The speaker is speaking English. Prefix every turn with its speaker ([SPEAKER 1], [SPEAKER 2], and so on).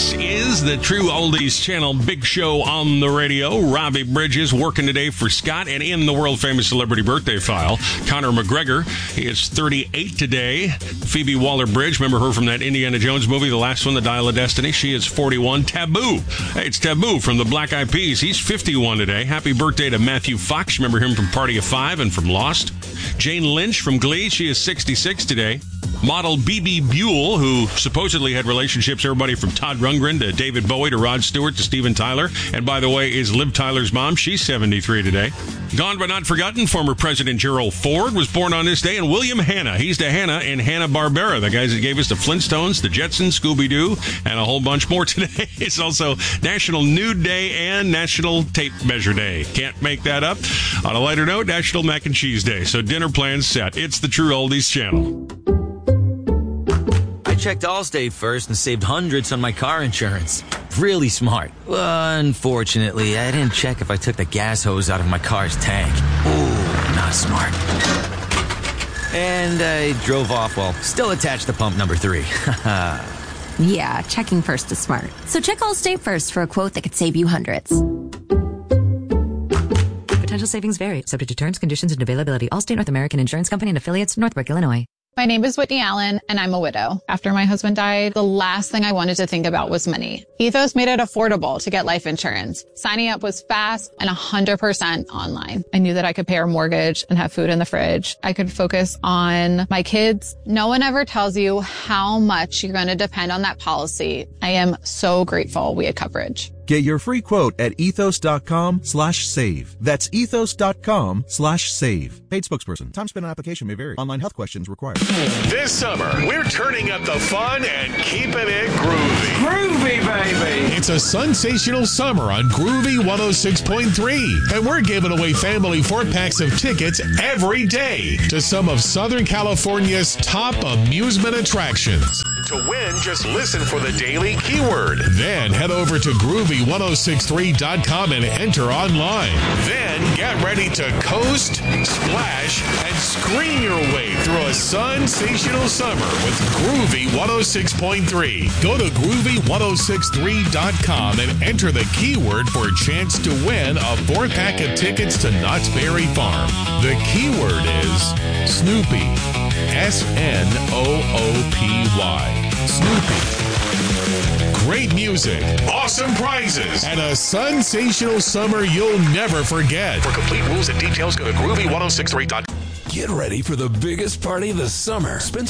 [SPEAKER 1] This is the True Oldies Channel Big Show on the radio. Robbie Bridges working today for Scott, and in the world-famous celebrity birthday file, Conor McGregor. He is 38 today. Phoebe Waller-Bridge, remember her from that Indiana Jones movie, the last one, The Dial of Destiny? She is 41. Taboo. Hey, it's Taboo from the Black Eyed Peas. He's 51 today. Happy birthday to Matthew Fox. Remember him from Party of Five and from Lost. Jane Lynch from Glee. She is 66 today. Model B.B. Buell, who supposedly had relationships, everybody from Todd Rundgren to David Bowie to Rod Stewart to Steven Tyler. And by the way, is Liv Tyler's mom. She's 73 today. Gone but not forgotten, former President Gerald Ford was born on this day. And William Hanna. He's the Hanna in Hanna-Barbera, the guys that gave us the Flintstones, the Jetsons, Scooby-Doo, and a whole bunch more today. It's also National Nude Day and National Tape Measure Day. Can't make that up. On a lighter note, National Mac and Cheese Day. So dinner plans set. It's the True Oldies Channel.
[SPEAKER 2] I checked Allstate first and saved hundreds on my car insurance. Really smart. Unfortunately, I didn't check if I took the gas hose out of my car's tank. Ooh, not smart. And I drove off while still attached to pump number 3.
[SPEAKER 3] Yeah, checking first is smart. So check Allstate first for a quote that could save you hundreds.
[SPEAKER 4] Potential savings vary, subject to terms, conditions, and availability. Allstate North American Insurance Company and affiliates, Northbrook, Illinois.
[SPEAKER 5] My name is Whitney Allen, and I'm a widow. After my husband died, the last thing I wanted to think about was money. Ethos made it affordable to get life insurance. Signing up was fast and 100% online. I knew that I could pay our mortgage and have food in the fridge. I could focus on my kids. No one ever tells you how much you're going to depend on that policy. I am so grateful we had coverage.
[SPEAKER 6] Get your free quote at ethos.com/save. That's ethos.com/save. Paid spokesperson. Time spent on application may vary. Online health questions required.
[SPEAKER 7] This summer, we're turning up the fun and keeping it groovy.
[SPEAKER 8] Groovy, baby!
[SPEAKER 7] It's a sensational summer on Groovy 106.3. And we're giving away family 4-packs of tickets every day to some of Southern California's top amusement attractions. To win, just listen for the daily keyword. Then head over to Groovy1063.com and enter online. Then get ready to coast, splash, and scream your way through a sensational summer with Groovy 106.3. Go to Groovy1063.com and enter the keyword for a chance to win a 4-pack of tickets to Knott's Berry Farm. The keyword is Snoopy. SNOOPY. Snoopy. Great music, awesome prizes, and a sensational summer you'll never forget. For complete rules and details, go to Groovy1063.com.
[SPEAKER 8] Get ready for the biggest party of the summer.